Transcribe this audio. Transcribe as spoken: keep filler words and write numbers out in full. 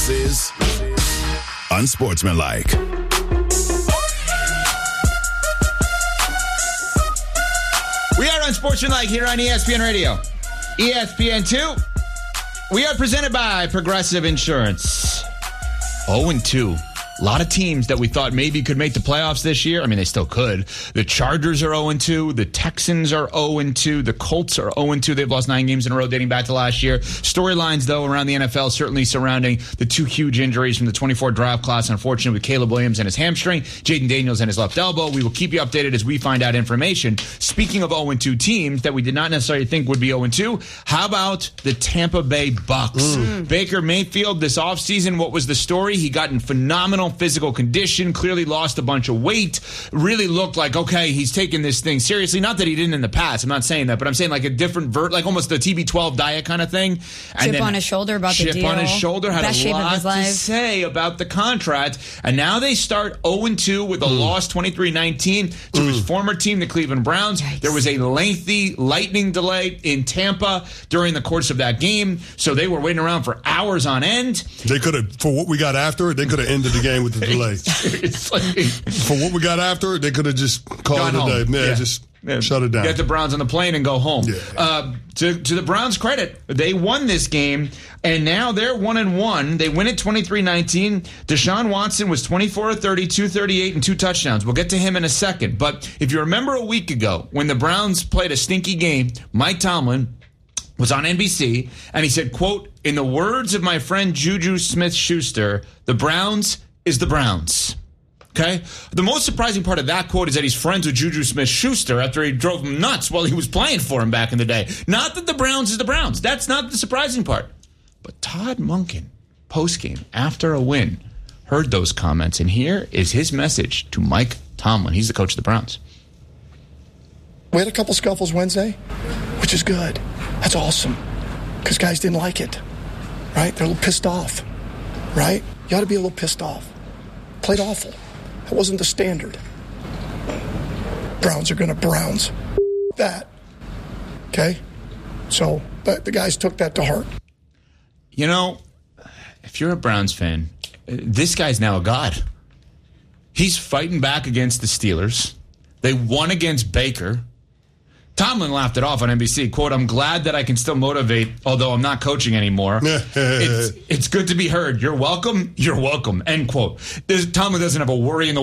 This is Unsportsmanlike. We are Unsportsmanlike here on E S P N Radio. E S P N two. We are presented by Progressive Insurance. oh and two. A lot of teams that we thought maybe could make the playoffs this year. I mean, they still could. The Chargers are oh and two. The Texans are oh and two. The Colts are oh and two. They've lost nine games in a row dating back to last year. Storylines, though, around the N F L certainly surrounding the two huge injuries from the twenty-four draft class, unfortunately, with Caleb Williams and his hamstring, Jaden Daniels and his left elbow. We will keep you updated as we find out information. Speaking of oh and two teams that we did not necessarily think would be oh and two, how about the Tampa Bay Bucks? Mm. Baker Mayfield this offseason, what was the story? He got in phenomenal physical condition, clearly lost a bunch of weight, really looked like, okay, he's taking this thing seriously. Not that he didn't in the past, I'm not saying that, but I'm saying like a different vert, like almost the T B twelve diet kind of thing. And chip on his shoulder about the deal. Chip on his shoulder, had Best a lot to say about the contract. And now they start oh and two with a mm. loss twenty-three nineteen to mm. his former team, the Cleveland Browns. Yikes. There was a lengthy lightning delay in Tampa during the course of that game, so they were waiting around for hours on end. They could have, for what we got after it, they could have ended the game with the delay. Seriously. For what we got after it, they could have just called it a day. Yeah, yeah. just yeah. shut it down. Get the Browns on the plane and go home. Yeah. Uh, to, to the Browns' credit, they won this game, and now they're one and one. They win it twenty-three nineteen. Deshaun Watson was twenty-four of thirty, two thirty-eight, and two touchdowns. We'll get to him in a second. But if you remember a week ago when the Browns played a stinky game, Mike Tomlin was on N B C, and he said, quote, "In the words of my friend Juju Smith-Schuster, the Browns is the Browns." Okay? The most surprising part of that quote is that he's friends with Juju Smith-Schuster after he drove him nuts while he was playing for him back in the day. Not that the Browns is the Browns. That's not the surprising part. But Todd Monken, postgame, after a win, heard those comments, and here is his message to Mike Tomlin. He's the coach of the Browns. We had a couple scuffles Wednesday, which is good. That's awesome, because guys didn't like it, right? They're a little pissed off, right? You ought to be a little pissed off. Played awful. That wasn't the standard. Browns are going to Browns. That. Okay? So but the guys took that to heart. You know, if you're a Browns fan, this guy's now a god. He's fighting back against the Steelers. They won against Baker. Tomlin laughed it off on N B C. Quote, "I'm glad that I can still motivate, although I'm not coaching anymore. it's, it's good to be heard. You're welcome. You're welcome." End quote. There's, Tomlin doesn't have a worry in the